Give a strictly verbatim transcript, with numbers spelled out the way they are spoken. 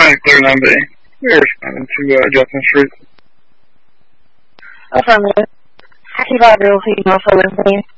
nine clear nine bay. We're responding to uh, Justin Street. Affirmative. Active audio female for listening.